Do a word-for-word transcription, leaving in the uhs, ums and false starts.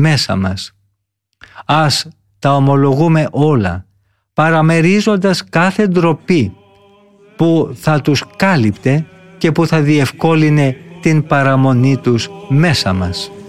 μέσα μας. Ας τα ομολογούμε όλα, παραμερίζοντας κάθε ντροπή που θα τους κάλυπτε και που θα διευκόλυνε την παραμονή τους μέσα μας.